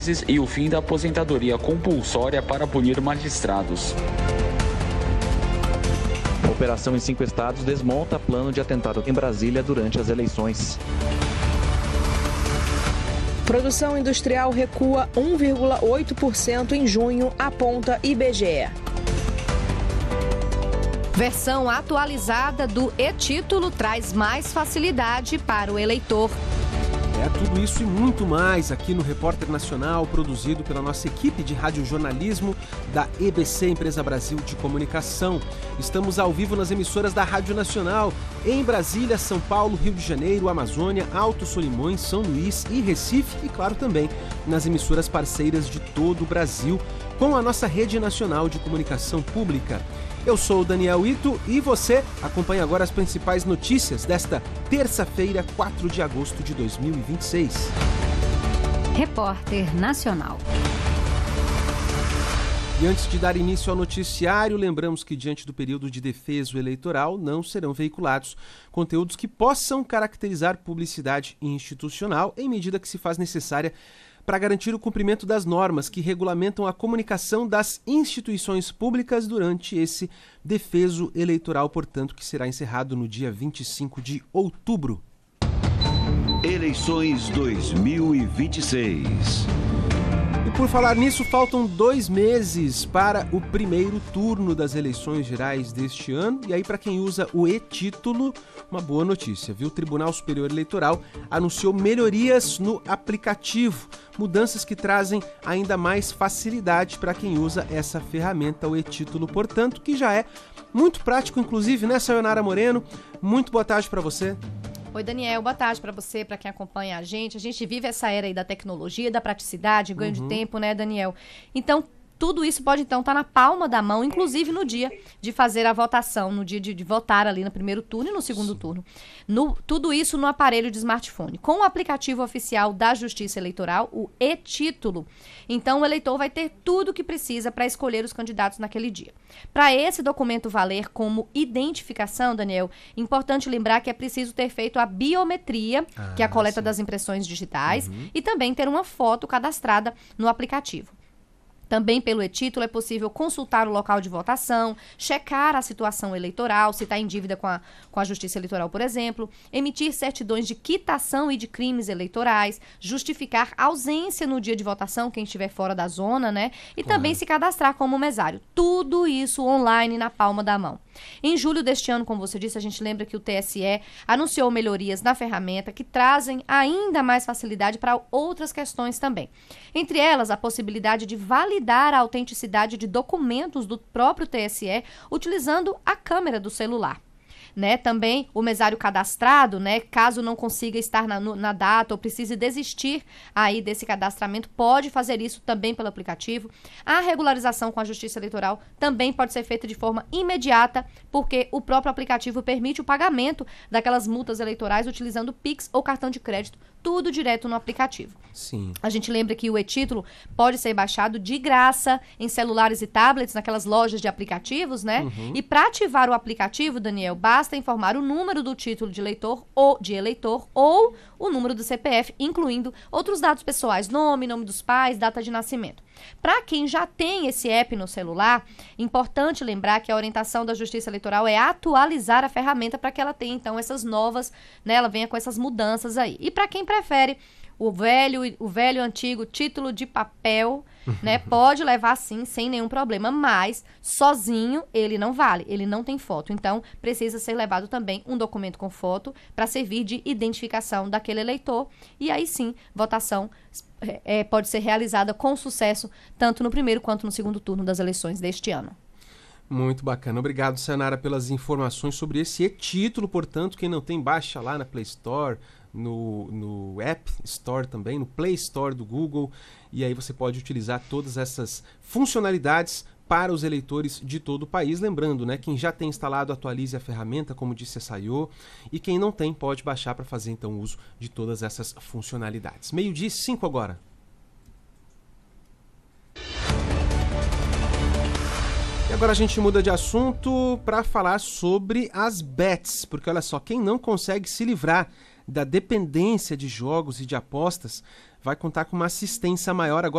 e o fim da aposentadoria compulsória para punir magistrados. Operação em 5 estados desmonta plano de atentado em Brasília durante as eleições. Produção industrial recua 1,8% em junho, aponta IBGE. Versão atualizada do e-título traz mais facilidade para o eleitor. Tudo isso e muito mais aqui no Repórter Nacional, produzido pela nossa equipe de radiojornalismo da EBC, Empresa Brasil de Comunicação. Estamos ao vivo nas emissoras da Rádio Nacional, em Brasília, São Paulo, Rio de Janeiro, Amazônia, Alto Solimões, São Luís e Recife, e claro também nas emissoras parceiras de todo o Brasil, com a nossa rede nacional de comunicação pública. Eu sou o Daniel Ito e você acompanha agora as principais notícias desta terça-feira, 4 de agosto de 2026. Repórter Nacional. E antes de dar início ao noticiário, lembramos que diante do período de defeso eleitoral não serão veiculados conteúdos que possam caracterizar publicidade institucional em medida que se faz necessária para garantir o cumprimento das normas que regulamentam a comunicação das instituições públicas durante esse defeso eleitoral, portanto, que será encerrado no dia 25 de outubro. Eleições 2026. E por falar nisso, faltam 2 meses para o primeiro turno das eleições gerais deste ano. E aí, para quem usa o e-título, uma boa notícia, viu? O Tribunal Superior Eleitoral anunciou melhorias no aplicativo, mudanças que trazem ainda mais facilidade para quem usa essa ferramenta, o e-título, portanto, que já é muito prático, inclusive, né, Sayonara Moreno? Muito boa tarde para você. Oi, Daniel, boa tarde para você, para quem acompanha a gente. A gente vive essa era aí da tecnologia, da praticidade, ganho de tempo, né, Daniel? Então, tudo isso pode, então, estar na palma da mão, inclusive no dia de fazer a votação, no dia de votar ali no primeiro turno e no segundo turno. Tudo isso no aparelho de smartphone. Com o aplicativo oficial da Justiça Eleitoral, o e-título, então o eleitor vai ter tudo o que precisa para escolher os candidatos naquele dia. Para esse documento valer como identificação, Daniel, importante lembrar que é preciso ter feito a biometria, que é a coleta das impressões digitais, e também ter uma foto cadastrada no aplicativo. Também pelo e-título é possível consultar o local de votação, checar a situação eleitoral, se está em dívida com a Justiça Eleitoral, por exemplo, emitir certidões de quitação e de crimes eleitorais, justificar ausência no dia de votação, quem estiver fora da zona, né? E também se cadastrar como mesário. Tudo isso online na palma da mão. Em julho deste ano, como você disse, a gente lembra que o TSE anunciou melhorias na ferramenta que trazem ainda mais facilidade para outras questões também. Entre elas, a possibilidade de validar a autenticidade de documentos do próprio TSE utilizando a câmera do celular. Né? Também o mesário cadastrado, né? Caso não consiga estar na data ou precise desistir aí desse cadastramento, pode fazer isso também pelo aplicativo. A regularização com a Justiça Eleitoral também pode ser feita de forma imediata, porque o próprio aplicativo permite o pagamento daquelas multas eleitorais utilizando Pix ou cartão de crédito, tudo direto no aplicativo. Sim. A gente lembra que o e-título pode ser baixado de graça em celulares e tablets, naquelas lojas de aplicativos, né? E para ativar o aplicativo, Daniel, basta informar o número do título de eleitor ou o número do CPF, incluindo outros dados pessoais, nome dos pais, data de nascimento. Para quem já tem esse app no celular, importante lembrar que a orientação da Justiça Eleitoral é atualizar a ferramenta para que ela tenha, então, essas novas, né, ela venha com essas mudanças aí. E para quem prefere o velho antigo título de papel, né, pode levar sim, sem nenhum problema, mas sozinho ele não vale, ele não tem foto, então precisa ser levado também um documento com foto para servir de identificação daquele eleitor, e aí sim, votação pode ser realizada com sucesso, tanto no primeiro quanto no segundo turno das eleições deste ano. Muito bacana. Obrigado, Sayonara, pelas informações sobre esse e-título. Portanto, quem não tem, baixa lá na Play Store, no App Store também, no Play Store do Google. E aí você pode utilizar todas essas funcionalidades para os eleitores de todo o país. Lembrando, né, quem já tem instalado, atualize a ferramenta, como disse a Sayô. E quem não tem, pode baixar para fazer, então, uso de todas essas funcionalidades. 12:05 agora. E agora a gente muda de assunto para falar sobre as bets, porque olha só, quem não consegue se livrar da dependência de jogos e de apostas vai contar com uma assistência maior agora